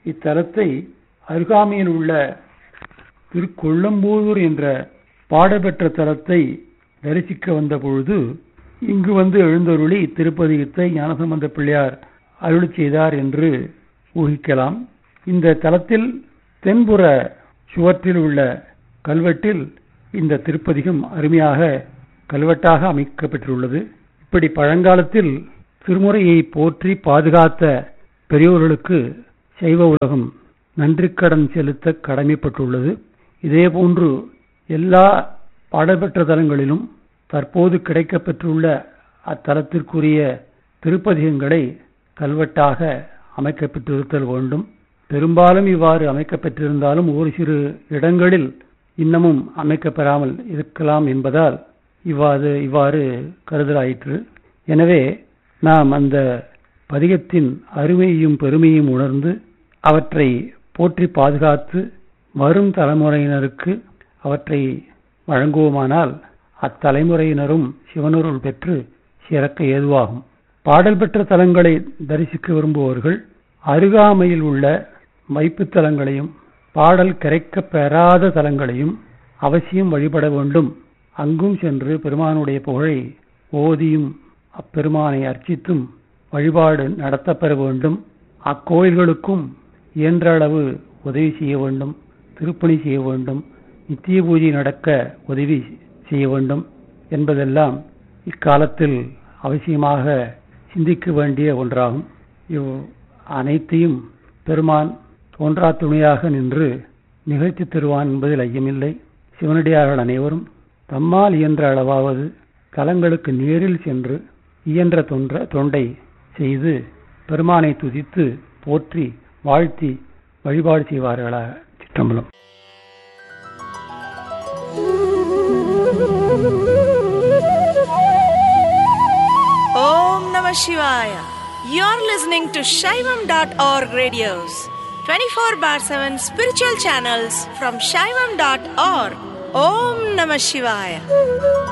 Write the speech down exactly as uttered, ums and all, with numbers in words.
இத்தலத்தை அருகாமையில் உள்ள திருக்கொள்ளம்பூதூர் என்ற பாடபெற்ற தலத்தை தரிசிக்க வந்த பொழுது இங்கு வந்து எழுந்தருளி திருப்பதிகத்தை ஞானசம்பந்த பிள்ளையார் அருளி செய்தார் என்று ஊகிக்கலாம். இந்த தலத்தில் தென்புற சுவற்றில் உள்ள கல்வெட்டில் இந்த திருப்பதிகம் அருமையாக கல்வெட்டாக அமைக்கப்பெற்றுள்ளது. இப்படி பழங்காலத்தில் திருமுறையை போற்றி பாதுகாத்த பெரியோர்களுக்கு சைவ உலகம் நன்றிக்கடன் செலுத்த கடமைப்பட்டுள்ளது. இதேபோன்று எல்லா பாடபெற்ற தலங்களிலும் தற்போது கிடைக்கப்பெற்றுள்ள அத்தலத்திற்குரிய திருப்பதிகங்களை கல்வெட்டாக அமைக்கப்பெற்றிருத்தல் வேண்டும். பெரும்பாலும் இவ்வாறு அமைக்கப்பெற்றிருந்தாலும் ஒரு சிறு இடங்களில் இன்னமும் அமைக்கப்பெறாமல் இருக்கலாம் என்பதால் இவ்வாறு இவ்வாறு கருதலாயிற்று. எனவே நாம் அந்த பதிகத்தின் அருமையையும் பெருமையும் உணர்ந்து அவற்றை போற்றி பாதுகாத்து வரும் தலைமுறையினருக்கு அவற்றை வழங்குவோமானால் அத்தலைமுறையினரும் சிவனருள் பெற்று சிறக்க ஏதுவாகும். பாடல் பெற்ற தலங்களை தரிசிக்க விரும்புவோர்கள் அருகாமையில் உள்ள வைப்புத்தலங்களையும் பாடல் கிடைக்க பெறாத தலங்களையும் அவசியம் வழிபட வேண்டும். அங்கும் சென்று பெருமானுடைய புகழை ஓதியும் அப்பெருமானை அர்ச்சித்தும் வழிபாடு நடத்தப்பெற வேண்டும். அக்கோயில்களுக்கும் இயன்ற அளவு உதவி செய்ய வேண்டும், திருப்பணி செய்ய வேண்டும், நித்திய பூஜை நடக்க உதவி செய்ய வேண்டும் என்பதெல்லாம் இக்காலத்தில் அவசியமாக சிந்திக்க வேண்டிய ஒன்றாகும். இவ் அனைத்தையும் பெருமான் தோன்றா துணையாக நின்று நிகழ்ச்சி தருவான் என்பதில் ஐயமில்லை. சிவனடியார்கள் அனைவரும் தம்மால் இயன்ற அளவாவது தலங்களுக்கு நேரில் சென்று இயன்ற தொன்ற தொண்டை செய்து பெருமானை துதித்து போற்றி வாழ்த்தி வழிபாடு செய்வார்களாக. Chitrambalam. Om Namah Shivaya. You're listening to Shaivam dot org radios, twenty-four bar seven spiritual channels from Shaivam dot org. Om Namah Shivaya.